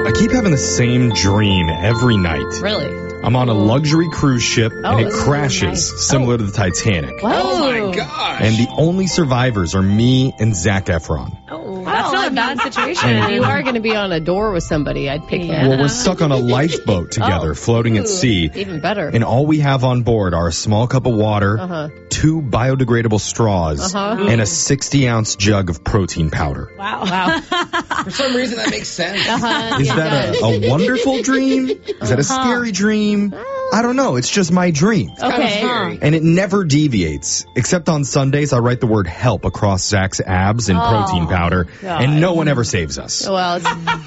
I keep having the same dream every night. Really? I'm on a luxury cruise ship and it that's crashes, nice. similar to the Titanic. What? Oh my gosh. And the only survivors are me and Zac Efron. That's not a bad situation. If you are going to be on a door with somebody, I'd pick that. Well, we're stuck on a lifeboat together, floating at sea. Even better. And all we have on board are a small cup of water, 2 biodegradable straws, and a 60-ounce jug of protein powder. Wow. For some reason, that makes sense. Is that a wonderful dream? Is that a scary dream? I don't know. It's just my dream. Okay. Scary. And it never deviates. Except on Sundays, I write the word help across Zach's abs in protein powder, and no one ever saves us. Well,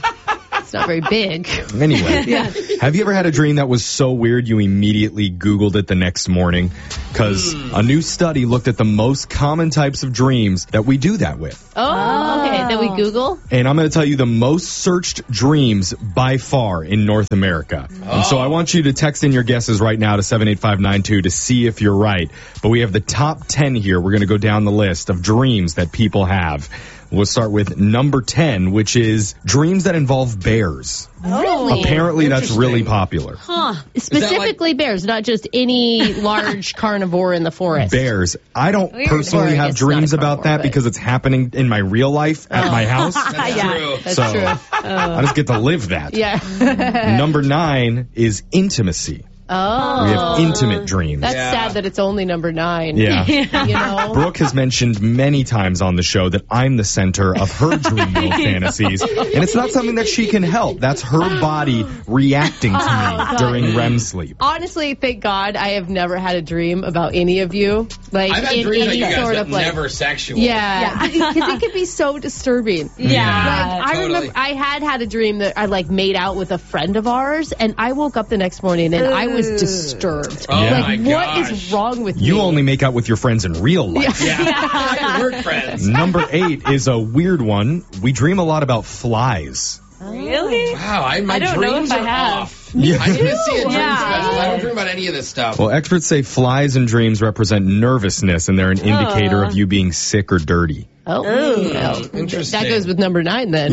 it's not very big. Anyway, have you ever had a dream that was so weird you immediately Googled it the next morning? Because a new study looked at the most common types of dreams that we do that with. Oh, okay. Then we Google. And I'm going to tell you the most searched dreams by far in North America. And so I want you to text in your guesses right now to 78592 to see if you're right. But we have the top 10 here. We're going to go down the list of dreams that people have. We'll start with number 10, which is dreams that involve bears. Really? Apparently, that's really popular. Specifically bears, not just any large carnivore in the forest. Bears. I don't personally Or I have guess dreams not a about that carnivore, but- because it's happening in my real life at my house. That's true. That's So true. I just get to live that. Yeah. Number 9 is intimacy. Oh. We have intimate dreams. That's sad that it's only number 9. Yeah. You know? Brooke has mentioned many times on the show that I'm the center of her dream world fantasies, and it's not something that she can help. That's her body reacting to me during REM sleep. Honestly, thank God I have never had a dream about any of you. Like I've had in dreams about any you guys sort that of like never sexual. Yeah, because it could be so disturbing. Yeah. Like, I Totally. remember I had a dream that I like made out with a friend of ours, and I woke up the next morning and I was disturbed. Oh Like, my what gosh. is wrong with You me? only make out with your friends in real life. Yeah. Your work friends. Number 8 is a weird one. We dream a lot about flies. Really? Wow, my I don't know dreams if I are have. off. I need to see a dream Yeah. specialist. I don't dream about any of this stuff. Well, experts say flies in dreams represent nervousness, and they're an indicator of you being sick or dirty. Oh, well, Interesting. that goes with number 9 then.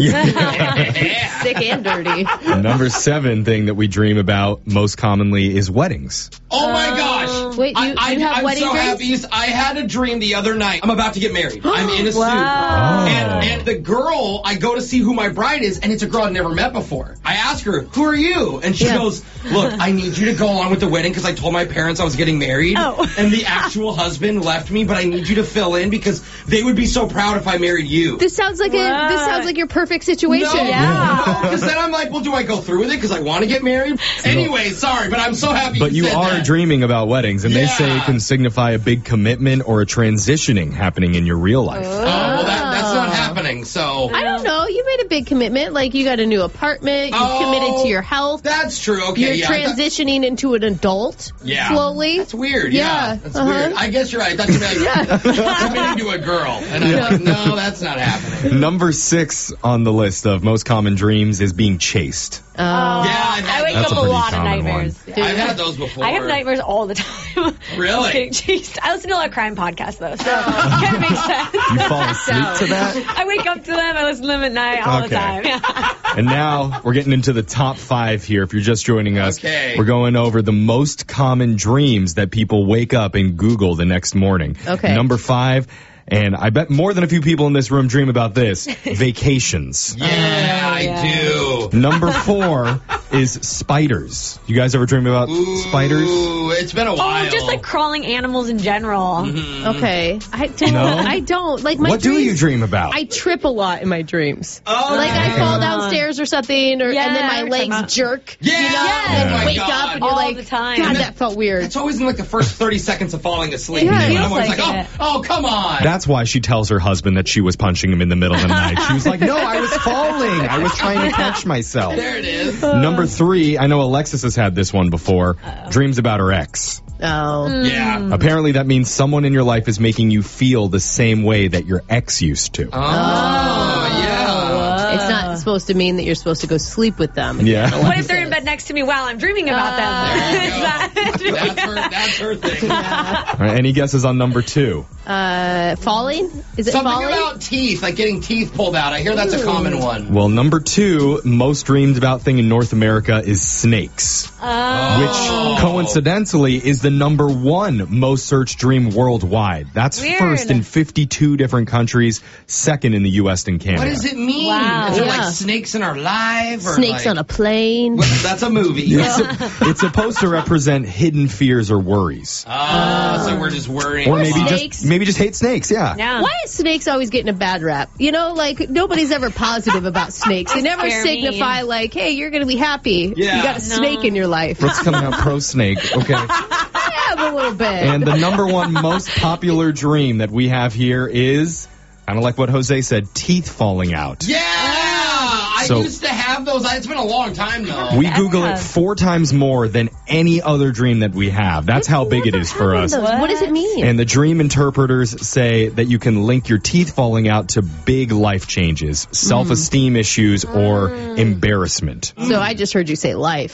Yeah. Sick and dirty. Number 7 thing that we dream about most commonly is weddings. Oh my gosh. Wait, you have I'm wedding so dreams? happy. I had a dream the other night. I'm about to get married. I'm in a suit. Wow. And the girl, I go to see who my bride is, and it's a girl I've never met before. I ask her, who are you? And she goes, look, I need you to go along with the wedding because I told my parents I was getting married. Oh. And the actual husband left me, but I need you to fill in because they would be so proud if I married you. This sounds like your perfect situation. Because then I'm like, well, do I go through with it because I want to get married? Anyway, sorry, but I'm so happy But you said are that. dreaming about weddings, and they say Yeah. it can signify a big commitment or a transitioning happening in your real life. Oh, well, that's not happening, so... I don't know. You made a big commitment. Like, you got a new apartment. You committed to your health. That's true. Okay, You're yeah. transitioning into an adult slowly. That's weird. Yeah. Yeah. That's weird. I guess you're right. That's committing to a girl. And I'm like, no, that's not happening. Number 6 on the list of most common dreams is being chased. Yeah, I wake That's up a a pretty lot of common nightmares. I've had those before. I have nightmares all the time. Really? Getting chased. I listen to a lot of crime podcasts though, so it kind of makes sense. You fall asleep to that? I wake up to them. I listen to them at night all the Okay. time. And now we're getting into the top 5 here. If you're just joining us, Okay. we're going over the most common dreams that people wake up and Google the next morning. Okay. Number 5, and I bet more than a few people in this room dream about this, vacations. Yeah, I do. Number 4 is spiders. You guys ever dream about spiders? Ooh, it's been a while. Oh, just like crawling animals in general. Okay. I don't. No? I don't. Like, my What do dreams, you dream about? I trip a lot in my dreams. Oh, Like, I fall downstairs or something, and then my we're talking legs about- jerk. Yeah. You know? Yes. And Oh you my wake God. up and you're All like, the time. God, that felt weird. It's always in like the first 30 seconds of falling asleep. Yeah, it And feels I'm always like like, it. oh, come on. That's why she tells her husband that she was punching him in the middle of the night. She was like, no, I was falling. I was trying to catch myself. There it is. Number 3, I know Alexis has had this one before, dreams about her ex. Oh. Yeah. Apparently that means someone in your life is making you feel the same way that your ex used to. Oh, yeah. It's not supposed to mean that you're supposed to go sleep with them. Yeah. What if they're in bed next to me while I'm dreaming about them? That's her thing. All right, any guesses on number 2? Falling? Is it Something falling? about teeth, like getting teeth pulled out. I hear that's a common one. Well, number 2, most dreamed about thing in North America is snakes. Which coincidentally is the number 1 most searched dream worldwide. That's Weird. first in 52 different countries, second in the U.S. and Canada. What does it mean? Wow. Is it Yeah. like snakes in our life? Or Snakes like, on a plane. That's a movie. It's supposed to represent hidden fears or worries. So we're just worrying. Or maybe snakes. just hate snakes, yeah. Yeah. Why is snakes always getting a bad rap? You know, like, nobody's ever positive about snakes. They never Scare signify, like, hey, you're going to be happy. Yeah. You got a snake in your life. What's coming out pro-snake? Okay. I have a little bit. And the number 1 most popular dream that we have here is, kind of like what Jose said, teeth falling out. Yeah! I So- used to have those. It's been a long time, though. We Google it 4 times more than any other dream that we have. That's how big it is for us. What does it mean? And the dream interpreters say that you can link your teeth falling out to big life changes, self-esteem issues, or embarrassment. So I just heard you say life.